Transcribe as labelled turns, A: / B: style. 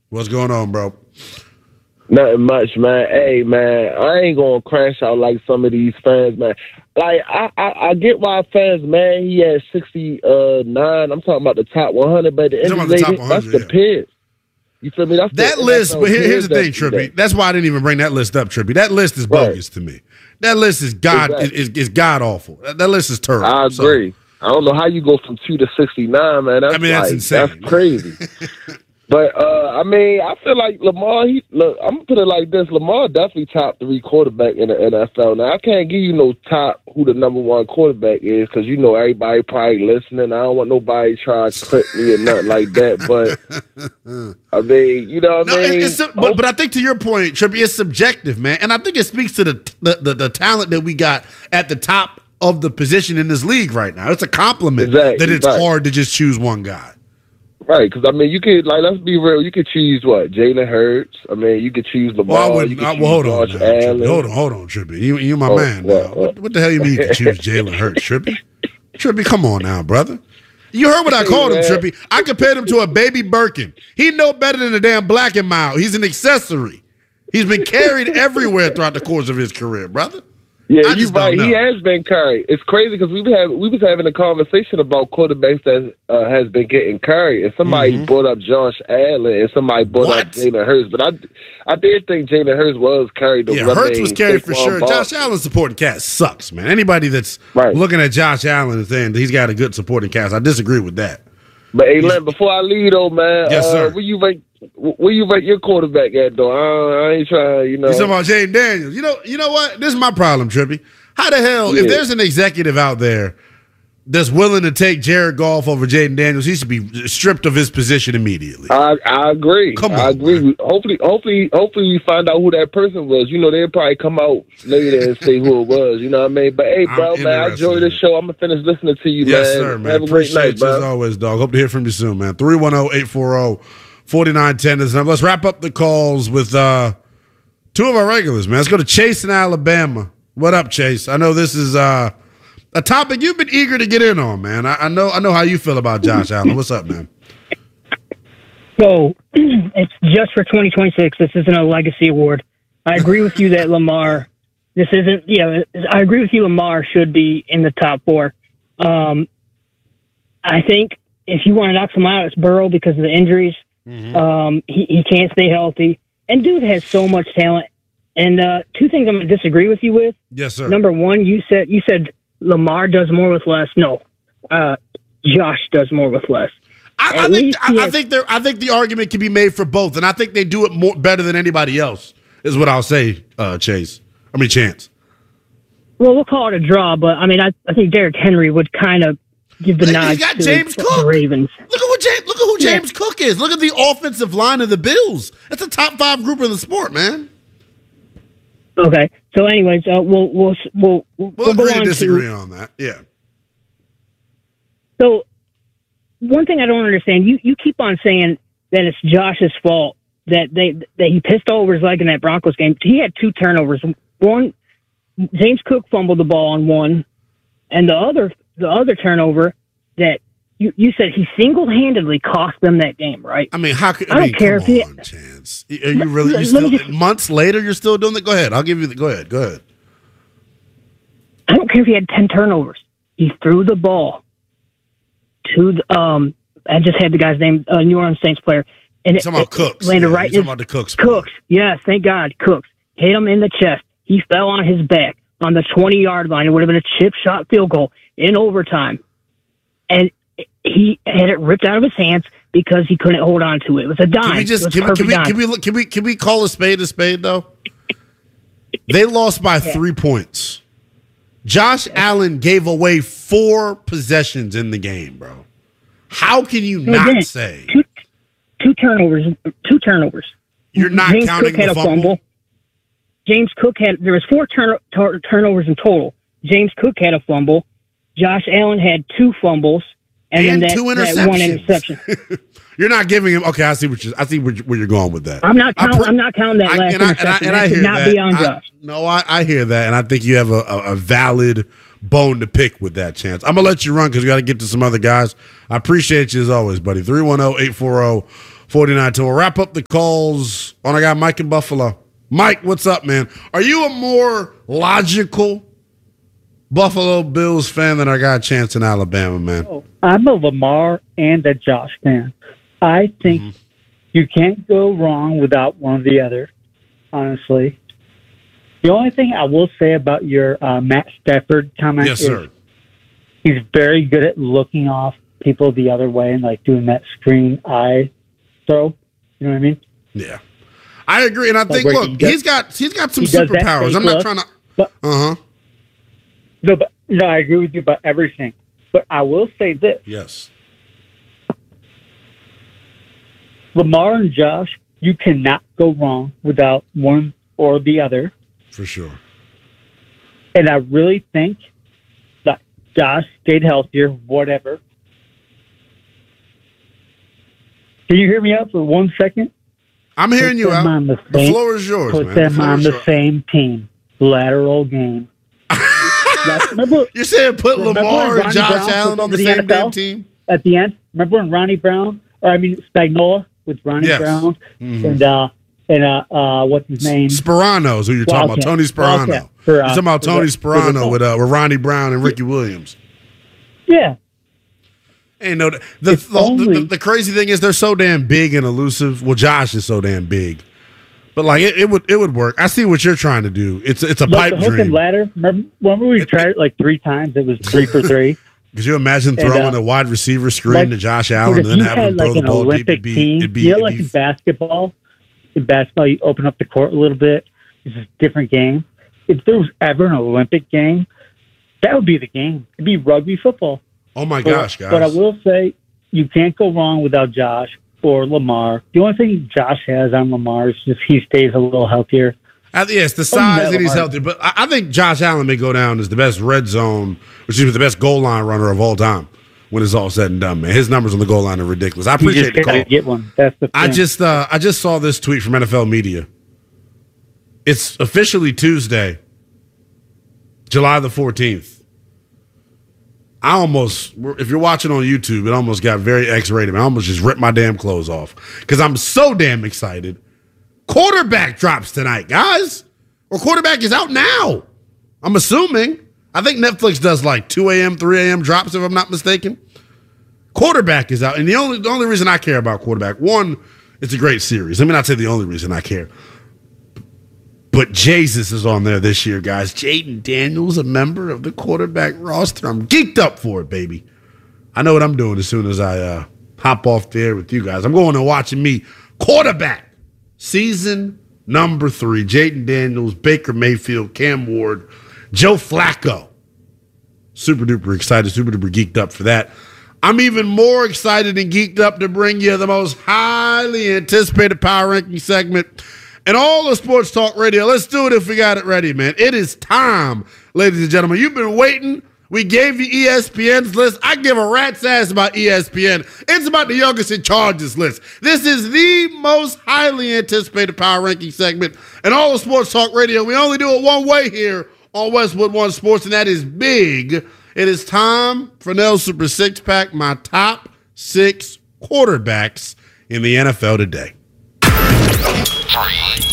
A: What's going on, bro?
B: Nothing much, man. Hey, man, I ain't gonna crash out like some of these fans, man. Like, I get why fans, man. He had 69. I'm talking about the top 100, but at the end of the day, that's the Pitt. You feel me?
A: That list, but here's the thing, Trippy. That's why I didn't even bring that list up, Trippy. That list is bogus to me. That list is is god awful. That list is terrible.
B: I agree. I don't know how you go from 2 to 69, man. That's insane. That's crazy. But, I mean, I feel like Lamar, I'm going to put it like this. Lamar definitely top 3 quarterback in the NFL. Now, I can't give you no top who the number 1 quarterback is because, everybody probably listening. I don't want nobody trying to clip me or nothing like that. But, I mean, you know what I mean?
A: But I think to your point, Trippy, it's subjective, man. And I think it speaks to the talent that we got at the top of the position in this league right now. It's a compliment that it's hard to just choose one guy.
B: Right, because, I mean, you could, let's be real, you could choose, Jalen Hurts. I mean, you could choose Lamar.
A: Hold on, Trippy. You my man now. What the hell you mean you can choose Jalen Hurts, Trippy? Trippy, come on now, brother. You heard what I called him, Trippy. I compared him to a baby Birkin. He no better than a damn Black and Mild. He's an accessory. He's been carried everywhere throughout the course of his career, brother.
B: Yeah, you're right. He has been carried. It's crazy because we was having a conversation about quarterbacks that has been getting carried, and somebody brought up Josh Allen, and somebody brought up Jalen Hurts. But I did think Jalen Hurts was carried.
A: Yeah, Hurts was carried for sure. Josh Allen's supporting cast sucks, man. Anybody that's looking at Josh Allen and saying he's got a good supporting cast, I disagree with that.
B: But hey, Len, before I leave though, man,
A: yes, sir.
B: Where you rate your quarterback at though? I ain't trying,
A: You talking about Jaden Daniels? You know what? This is my problem, Trippy. How the hell, if there's an executive out there that's willing to take Jared Goff over Jaden Daniels, he should be stripped of his position immediately.
B: I agree. I agree.
A: Man.
B: Hopefully we find out who that person was. They'll probably come out later and say who it was. You know what I mean? But hey, bro, man, I enjoy this show. I'm gonna finish listening to you, man.
A: Yes, sir, man.
B: Have a great night, bro.
A: As always, dog. Hope to hear from you soon, man. 310-840-4910 is the number. Let's wrap up the calls with 2 of our regulars, man. Let's go to Chase in Alabama. What up, Chase? I know this is a topic you've been eager to get in on, man. I know how you feel about Josh Allen. What's up, man?
C: So it's just for 2026. This isn't a legacy award. I agree with you that Lamar. This isn't. Yeah, I agree with you. Lamar should be in the top 4. I think if you want to knock someone out, it's Burrow because of the injuries. He can't stay healthy, and dude has so much talent. And 2 things I'm going to disagree with you with.
A: Yes, sir.
C: Number 1, you said Lamar does more with less. No, Josh does more with less.
A: I think the argument can be made for both, and I think they do it better than anybody else. Is what I'll say, Chance.
C: Well, we'll call it a draw, but I mean, I think Derrick Henry would kind of give the nod to
A: James Cook.
C: The Ravens.
A: Look at who James Cook is. Look at the offensive line of the Bills. That's a top 5 group in the sport, man.
C: Okay. So, anyways, we'll
A: agree to disagree on that. Yeah.
C: So, one thing I don't understand, you keep on saying that it's Josh's fault that he pissed over his leg in that Broncos game. He had 2 turnovers. One, James Cook fumbled the ball on one, and the other turnover that you said he single-handedly cost them that game, right?
A: I mean, I don't care if he. Chance. Are you really? Months later, you're still doing that? Go ahead. I'll give you the. Go ahead.
C: I don't care if he had 10 turnovers. He threw the ball to the. I just had the guy's name, New Orleans Saints player, and it landed right.
A: Talking about the Cooks.
C: Cooks, yes, thank God, Cooks hit him in the chest. He fell on his back on the 20-yard line. It would have been a chip shot field goal in overtime, and he had it ripped out of his hands because he couldn't hold on to it. It was a dime.
A: Can we call a spade though? They lost by 3 points. Josh Allen gave away 4 possessions in the game, bro. How can you not say
C: two turnovers?
A: You're not
C: James
A: counting
C: Cook had
A: the
C: fumble. James Cook there was 4 turnovers in total. James Cook had a fumble. Josh Allen had 2 fumbles. And then
A: 2 interceptions.
C: That one interception.
A: You're not giving him. Okay, I see where you're going with that.
C: I'm not counting that last interception.
A: I hear
C: not
A: that.
C: Be on Josh.
A: I hear that, and I think you have a valid bone to pick with that, Chance. I'm gonna let you run because we got to get to some other guys. I appreciate you as always, buddy. 310-840 49 to. We'll wrap up the calls on our guy Mike in Buffalo. Mike, what's up, man? Are you a more logical Buffalo Bills fan than our guy Chance in Alabama, man?
D: Oh, I'm a Lamar and a Josh fan. I think you can't go wrong without one or the other, honestly. The only thing I will say about your Matt Stafford comment is he's very good at looking off people the other way and like doing that screen eye throw. You know what I mean?
A: Yeah. I agree, and I think he's got some superpowers. I'm not trying to.
D: No, but I agree with you about everything. But I will say this:
A: yes,
D: Lamar and Josh, you cannot go wrong without one or the other.
A: For sure.
D: And I really think that Josh stayed healthier. Whatever. Can you hear me out for 1 second?
A: I'm hearing you out. The floor is yours, man.
D: Put them on the same team. Lateral game.
A: You're saying put Lamar and Josh Allen on the same damn team?
D: At the end, remember when Spagnuolo with Ronnie Brown and what's his name?
A: Sperano's who you're talking about, Tony Sperano. You're talking about Tony Sperano with Ronnie Brown and Ricky Williams.
D: Yeah.
A: Ain't no the crazy thing is they're so damn big and elusive. Well, Josh is so damn big, but like it would work. I see what you're trying to do. It's a pipe dream.
D: The hook and ladder. Remember we tried it like 3 times. It was 3 for 3.
A: Could you imagine throwing a wide receiver screen to Josh Allen and then having him throw the ball deep?
D: It'd be like in basketball. In basketball, you open up the court a little bit. It's a different game. If there was ever an Olympic game, that would be the game. It'd be rugby football.
A: Oh, my gosh, guys.
D: But I will say, you can't go wrong without Josh or Lamar. The only thing Josh has on Lamar is just he stays a little healthier.
A: Yes, the size and he's healthy. But I think Josh Allen may go down as the best red zone, which is the best goal line runner of all time when it's all said and done, man. His numbers on the goal line are ridiculous. I appreciate the call.
D: Get one. That's the thing.
A: I just saw this tweet from NFL Media. It's officially Tuesday, July the 14th. If you're watching on YouTube, it almost got very X-rated. I almost just ripped my damn clothes off because I'm so damn excited. Quarterback drops tonight, guys. Or quarterback is out now. I'm assuming. I think Netflix does like 2 a.m., 3 a.m. drops, if I'm not mistaken. Quarterback is out. And the only reason I care about quarterback, one, it's a great series. Let me not say the only reason I care. But Jesus is on there this year, guys. Jayden Daniels, a member of the quarterback roster. I'm geeked up for it, baby. I know what I'm doing as soon as I hop off the air with you guys. I'm going to watching me quarterback. Season number 3. Jayden Daniels, Baker Mayfield, Cam Ward, Joe Flacco. Super duper excited, super duper geeked up for that. I'm even more excited and geeked up to bring you the most highly anticipated power ranking segment and all of Sports Talk Radio. Let's do it if we got it ready, man. It is time, ladies and gentlemen. You've been waiting. We gave you ESPN's list. I give a rat's ass about ESPN. It's about the youngest in charges list. This is the most highly anticipated power ranking segment in all of Sports Talk Radio. We only do it one way here on Westwood One Sports, and that is big. It is time for Nell's Super Six Pack, my top 6 quarterbacks in the NFL today.
E: 3,